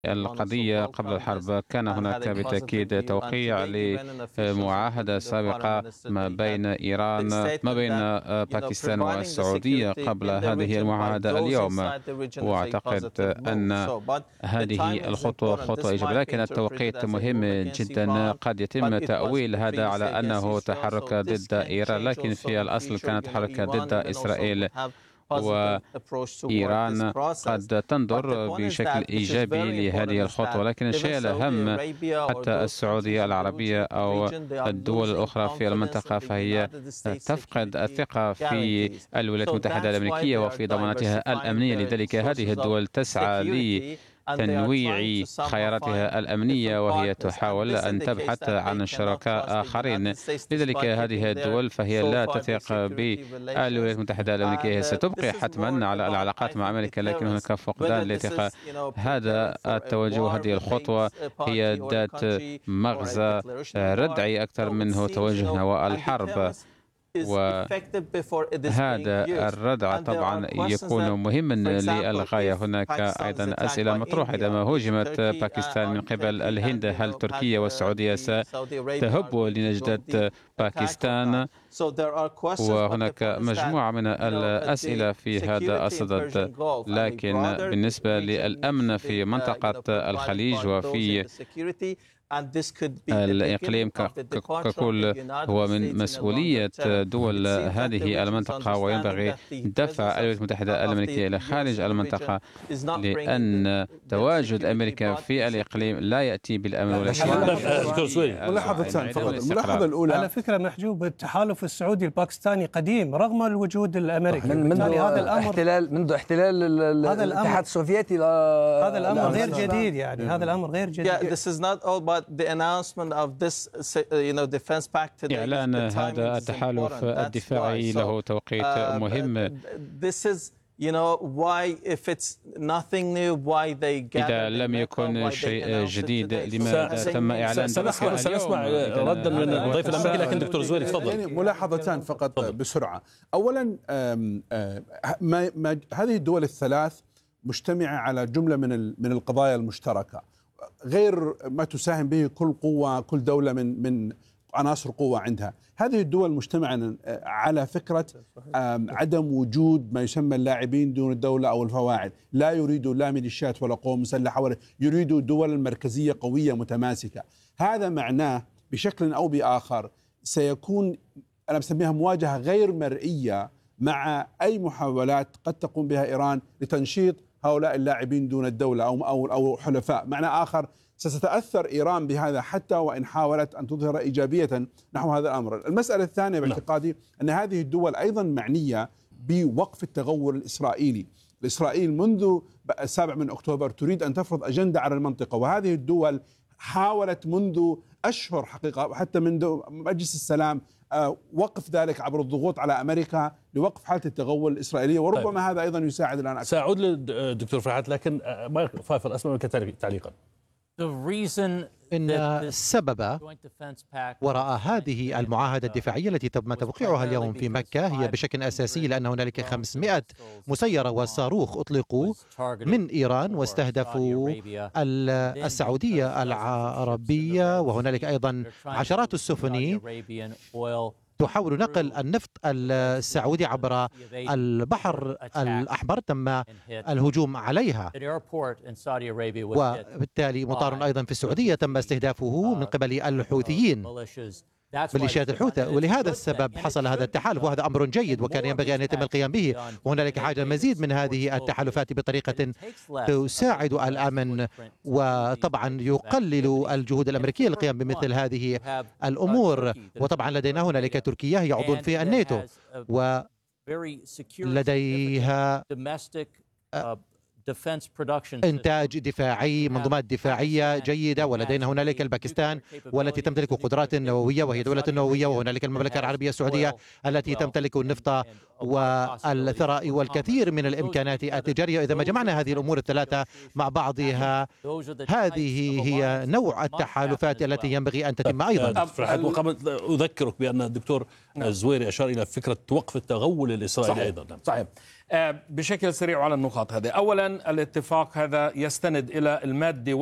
القضية قبل الحرب كان هناك بالتأكيد توقيع لمعاهدة سابقة ما بين باكستان والسعودية قبل هذه المعاهدة اليوم، وأعتقد أن هذه الخطوة خطوة إيجابية، لكن التوقيت مهم جدا. قد يتم تأويل هذا على أنه تحرك ضد إيران، لكن في الأصل كانت تحرك ضد إسرائيل، وإيران قد تنظر بشكل إيجابي لهذه الخطوة. لكن الشيء الأهم، حتى السعودية العربية أو الدول الأخرى في المنطقة فهي تفقد الثقة في الولايات المتحدة الأمريكية وفي ضماناتها الأمنية. لذلك هذه الدول تسعى لتنويع خياراتها الأمنية، وهي تحاول أن تبحث عن شركاء آخرين. لذلك هذه الدول فهي لا تثق بالولايات المتحدة الأمريكية، ستبقي حتما على العلاقات مع أمريكا، لكن هناك فقدان للثقة. هذا التوجه، هذه الخطوة هي ذات مغزى ردعي أكثر منه توجه نواة الحرب، وهذا الردع طبعا يكون مهما للغاية. هناك أيضا أسئلة مطروحة: عندما هجمت باكستان من قبل الهند، هل تركيا والسعودية ستهب لنجدة باكستان؟ وهناك مجموعة من الأسئلة في هذا الصدد. لكن بالنسبة للأمن في منطقة الخليج وفي الإقليم ككل، هو من مسؤولية دول هذه المنطقة، وينبغي دفع الولايات المتحدة الأمريكية إلى خارج المنطقة، لأن تواجد أمريكا في الإقليم لا يأتي بالأمن ولا شيء. الملاحظة الأولى على فكرة محجوب، التحالف السعودي الباكستاني قديم رغم الوجود الأمريكي. منذ احتلال الاتحاد السوفيتي. هذا الأمر غير جديد، يعني هذا الأمر غير جديد. إعلان هذا التحالف الدفاعي له توقيت مهم. إذا لم يكن شيء جديد، لماذا تم إعلان؟ سنسمع ردا من الضيف الأمريكي، لكن دكتور زويل تفضل. ملاحظتان فقط بسرعة. أولا، هذه الدول الثلاث مجتمعة على جملة من القضايا المشتركة، غير ما تساهم به كل قوة، كل دولة من عناصر قوة عندها. هذه الدول مجتمعة على فكرة عدم وجود ما يسمى اللاعبين دون الدولة أو الفواعل. لا يريدوا لا ميليشيات ولا قوى مسلحة، ولا يريدوا دول مركزية قوية متماسكة. هذا معناه بشكل أو بآخر سيكون، أنا بسميها مواجهة غير مرئية مع أي محاولات قد تقوم بها إيران لتنشيط هؤلاء اللاعبين دون الدولة أو حلفاء. معنى آخر، ستتأثر إيران بهذا حتى وإن حاولت أن تظهر إيجابية نحو هذا الأمر. المسألة الثانية باعتقادي أن هذه الدول أيضا معنية بوقف التغول الإسرائيلي. إسرائيل منذ 7 أكتوبر تريد أن تفرض أجندة على المنطقة، وهذه الدول حاولت منذ أشهر حقيقة، حتى منذ مجلس السلام، وقف ذلك عبر الضغوط على أمريكا لوقف حالة التغول الإسرائيلية، وربما هذا أيضا يساعد الآن أكثر. سأعود للدكتور فرحات، لكن فايفل أسمع منك تعليقا. إن السبب وراء من المعاهدة الدفاعية التي تم توقيعها اليوم في مكة هي بشكل أساسي لأن هنالك 500 مسيرة وصاروخ أطلقوا من إيران واستهدفوا السعودية العربية، وهنالك أيضا عشرات السفن تحاول نقل النفط السعودي عبر البحر الأحمر تم الهجوم عليها، وبالتالي مطار أيضا في السعودية تم استهدافه من قبل الحوثيين، ميليشيات الحوثي. ولهذا السبب حصل هذا التحالف، وهذا أمر جيد وكان ينبغي أن يتم القيام به، وهنالك حاجة مزيد من هذه التحالفات بطريقة تساعد الأمن، وطبعا يقلل الجهود الأمريكية للقيام بمثل هذه الأمور. وطبعا لدينا هنالك تركيا هي عضو في الناتو، ولديها إنتاج دفاعي، منظومات دفاعية جيدة، ولدينا هنالك الباكستان والتي تمتلك قدرات نووية وهي دولة نووية، وهنالك المملكة العربية السعودية التي تمتلك النفط والثراء والكثير من الإمكانات التجارية. إذا ما جمعنا هذه الأمور الثلاثة مع بعضها، هذه هي نوع التحالفات التي ينبغي أن تتم أيضا. أذكرك بأن الدكتور الزويري أشار إلى فكرة وقف التغول الإسرائيلي أيضا. صحيح. بشكل سريع على النقاط هذه. أولا الاتفاق هذا يستند إلى المادة